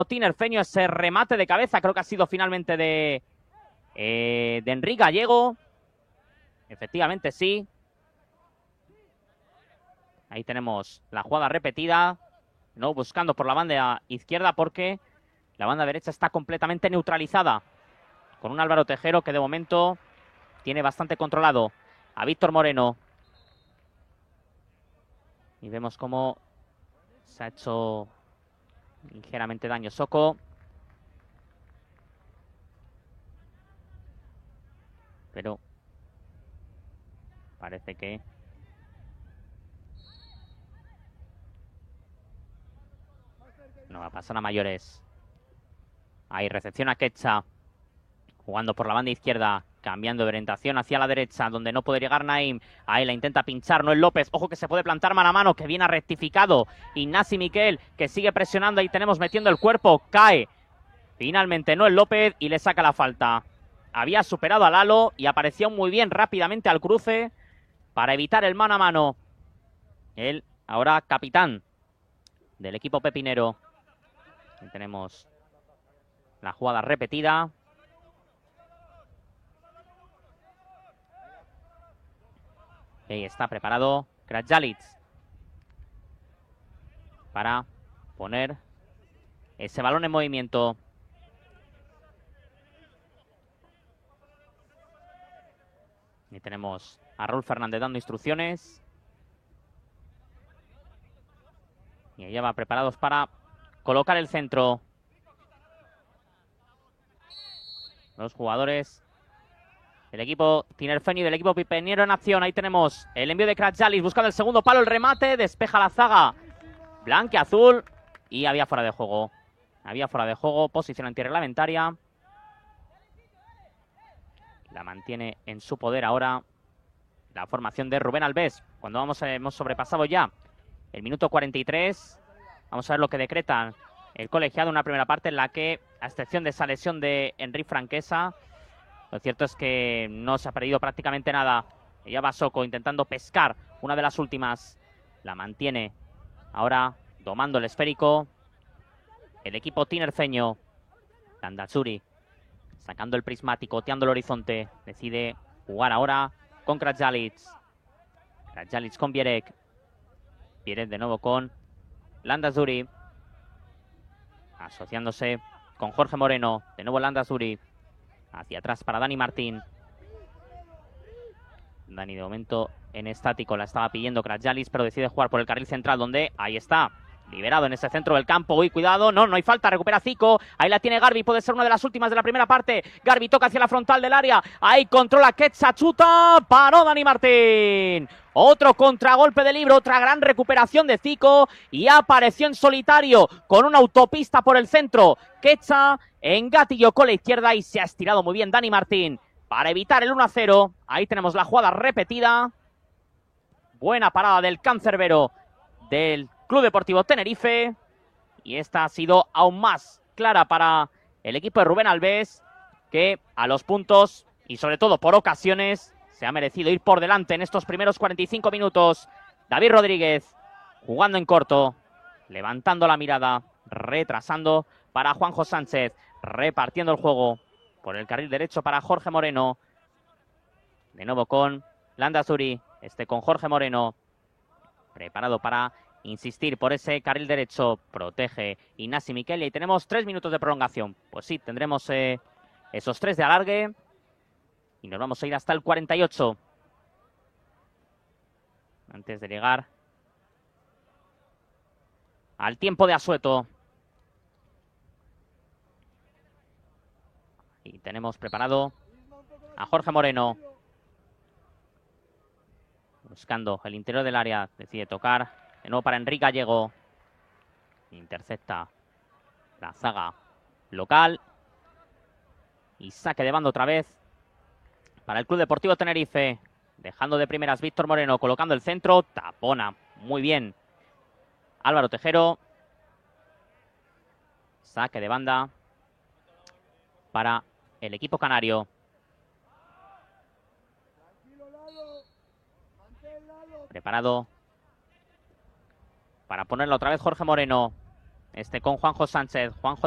Tinerfeño, ese remate de cabeza, creo que ha sido finalmente de Enrique Gallego. Efectivamente, sí. Ahí tenemos la jugada repetida. No buscando por la banda izquierda porque la banda derecha está completamente neutralizada. Con un Álvaro Tejero que de momento tiene bastante controlado a Víctor Moreno. Y vemos cómo se ha hecho ligeramente daño Soko. Pero parece que no va a pasar a mayores. Ahí recepción a Quecha. Jugando por la banda izquierda. Cambiando de orientación hacia la derecha, donde no puede llegar Naim. Ahí la intenta pinchar, no es López. Ojo que se puede plantar mano a mano, que viene rectificado. Ignasi Miquel, que sigue presionando. Ahí tenemos metiendo el cuerpo. Cae. Finalmente no es López y le saca la falta. Había superado a Lalo y apareció muy bien rápidamente al cruce para evitar el mano a mano. Él, ahora capitán del equipo pepinero. Ahí tenemos la jugada repetida. Ahí está preparado Krajalic para poner ese balón en movimiento. Y tenemos a Raúl Fernández dando instrucciones. Y allá va preparados para colocar el centro. Los jugadores del equipo Tinerfeño y del equipo pepinero en acción. Ahí tenemos el envío de Krajalic buscando el segundo palo, el remate, despeja la zaga blanquiazul y había fuera de juego. Había fuera de juego, posición antirreglamentaria. La mantiene en su poder ahora la formación de Rubén Alves. Cuando hemos sobrepasado ya el minuto 43, vamos a ver lo que decreta el colegiado en una primera parte en la que, a excepción de esa lesión de Enrique Franquesa, lo cierto es que no se ha perdido prácticamente nada. Ya va Soko intentando pescar una de las últimas. La mantiene ahora domando el esférico el equipo tinerfeño. Landazuri sacando el prismático, oteando el horizonte. Decide jugar ahora con Krajalic. Krajalic con Bierek. Bierek de nuevo con Landazuri. Asociándose con Jorge Moreno. De nuevo Landazuri. Hacia atrás para Dani Martín. Dani de momento en estático. La estaba pidiendo Krajalic, pero decide jugar por el carril central donde, ahí está, liberado en ese centro del campo. Uy, cuidado, no hay falta, recupera Zico. Ahí la tiene Garbi, puede ser una de las últimas de la primera parte. Garbi toca hacia la frontal del área. Ahí controla Quecha, chuta, paró Dani Martín. Otro contragolpe de Libro, otra gran recuperación de Zico y apareció en solitario con una autopista por el centro. Quecha en gatillo con la izquierda y se ha estirado muy bien Dani Martín para evitar el 1-0. Ahí tenemos la jugada repetida. Buena parada del cancerbero del Club Deportivo Tenerife. Y esta ha sido aún más clara para el equipo de Rubén Alves, que a los puntos y sobre todo por ocasiones se ha merecido ir por delante en estos primeros 45 minutos. David Rodríguez jugando en corto, levantando la mirada, retrasando para Juanjo Sánchez, repartiendo el juego por el carril derecho para Jorge Moreno. De nuevo con Landazuri, con Jorge Moreno, preparado para insistir por ese carril derecho. Protege Ignasi Miquel y tenemos 3 minutos de prolongación. Pues sí, tendremos esos 3 de alargue y nos vamos a ir hasta el 48. Antes de llegar al tiempo de asueto. Y tenemos preparado a Jorge Moreno. Buscando el interior del área, decide tocar. De nuevo para Enrique Gallego. Intercepta la zaga local. Y saque de banda otra vez para el Club Deportivo Tenerife. Dejando de primeras Víctor Moreno, colocando el centro. Tapona muy bien Álvaro Tejero. Saque de banda para el equipo canario. Preparado para ponerlo otra vez Jorge Moreno. Con Juanjo Sánchez. Juanjo